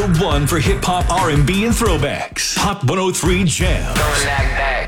number one for hip hop, R&B, and throwbacks. Hot 103 Jams. Throwing that back.